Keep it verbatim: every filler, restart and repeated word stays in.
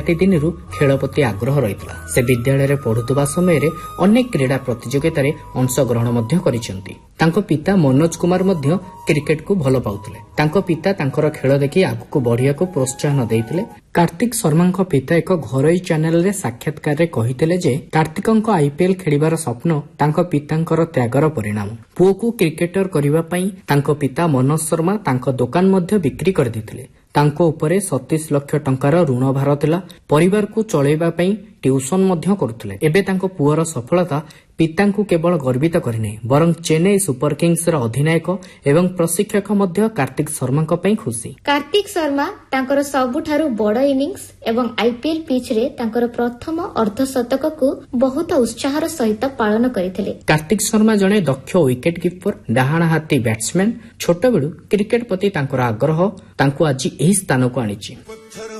ପିଲାଟି ଦିନରୁ ଖେଳ ପ୍ରତି ଆଗ୍ରହ ରହିଥିଲା। ସେ ବିଦ୍ୟାଳୟରେ ପଢୁଥିବା ସମୟରେ ଅନେକ କ୍ରୀଡ଼ା ପ୍ରତିଯୋଗିତାରେ ଅଂଶଗ୍ରହଣ ମଧ୍ୟ କରିଛନ୍ତି। ତାଙ୍କ ପିତା ମନୋଜ କୁମାର ମଧ୍ୟ କ୍ରିକେଟକୁ ଭଲ ପାଉଥିଲେ। ତାଙ୍କ ପିତା ତାଙ୍କର ଖେଳ ଦେଖି ଆଗକୁ ବଢିବାକୁ ପ୍ରୋତ୍ସାହନ ଦେଇଥିଲେ। କାର୍ତ୍ତିକ ଶର୍ମାଙ୍କ ପିତା ଏକ ଘରୋଇ ଚ୍ୟାନେଲରେ ସାକ୍ଷାତକାରରେ କହିଥିଲେ ଯେ କାର୍ତ୍ତିକଙ୍କ ଆଇପିଏଲ୍ ଖେଳିବାର ସ୍ୱପ୍ନ ତାଙ୍କ ପିତାଙ୍କର ତ୍ୟାଗର ପରିଣାମ। ପୁଅକୁ କ୍ରିକେଟର କରିବା ପାଇଁ ତାଙ୍କ ପିତା ମନୋଜ ଶର୍ମା ତାଙ୍କ ଦୋକାନ ମଧ୍ୟ ବିକ୍ରି କରିଦେଇଥିଲେ। ତାଙ୍କ ଉପରେ ସତେଇଶ ଲକ୍ଷ ଟଙ୍କାର ଋଣ ଭାର ଥିଲା। ପରିବାରକୁ ଚଳାଇବା ପାଇଁ ଟ୍ୟୁସନ ମଧ୍ୟ କରୁଥିଲେ। ଏବେ ତାଙ୍କ ପୁଅର ସଫଳତା ପିତାଙ୍କୁ କେବଳ ଗର୍ବିତ କରିନାହିଁ, ବରଂ ଚେନ୍ନାଇ ସୁପର କିଙ୍ଗସର ଅଧିନାୟକ ଏବଂ ପ୍ରଶିକ୍ଷକ ମଧ୍ୟ କାର୍ତ୍ତିକ ଶର୍ମାଙ୍କ ପାଇଁ ଖୁସି। କାର୍ତ୍ତିକ ଶର୍ମା ତାଙ୍କର ସବୁଠାରୁ ବଡ ଇନିଂସ ଏବଂ ଆଇପିଏଲ୍ ପିଚ୍ରେ ତାଙ୍କର ପ୍ରଥମ ଅର୍ଦ୍ଧଶତକକୁ ବହୁତ ଉତ୍ସାହର ସହିତ ପାଳନ କରିଥିଲେ। କାର୍ତ୍ତିକ ଶର୍ମା ଜଣେ ଦକ୍ଷ ୱିକେଟ କିପର, ଡାହାଣ ହାତୀ ବ୍ୟାଟ୍ସମ୍ୟାନ୍। ଛୋଟବେଳୁ କ୍ରିକେଟ ପ୍ରତି ତାଙ୍କର ଆଗ୍ରହ ତାଙ୍କୁ ଆଜି ଏହି ସ୍ଥାନକୁ ଆଣିଛି।